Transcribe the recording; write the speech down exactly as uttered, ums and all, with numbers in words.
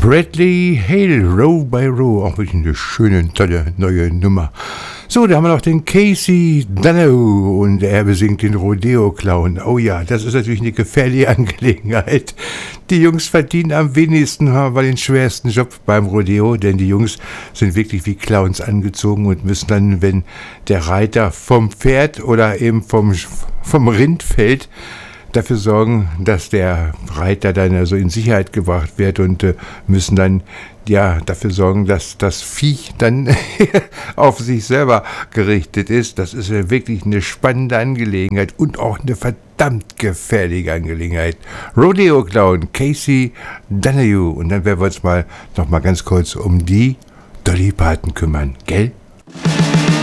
Bradley Hale, Row by Row, auch wirklich eine schöne, tolle neue Nummer. So, da haben wir noch den Casey Donohue und er besingt den Rodeo-Clown. Oh ja, das ist natürlich eine gefährliche Angelegenheit. Die Jungs verdienen am wenigsten, haben den schwersten Job beim Rodeo, denn die Jungs sind wirklich wie Clowns angezogen und müssen dann, wenn der Reiter vom Pferd oder eben vom, vom Rind fällt, dafür sorgen, dass der Reiter dann also in Sicherheit gebracht wird und äh, müssen dann ja dafür sorgen, dass das Viech dann auf sich selber gerichtet ist. Das ist ja wirklich eine spannende Angelegenheit und auch eine verdammt gefährliche Angelegenheit. Rodeo Clown, Casey Donohue. Und dann werden wir uns mal noch mal ganz kurz um die Dolly Parton kümmern, gell?